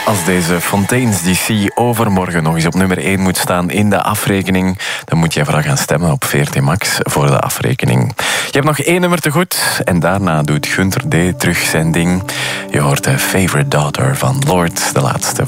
Als deze Fontaines DC overmorgen nog eens op nummer 1 moet staan in de afrekening, dan moet jij vooral gaan stemmen op VRT Max voor de afrekening. Je hebt nog 1 nummer te goed en daarna doet Gunther D. terug zijn ding. Je hoort de Favorite Daughter van Lord, de laatste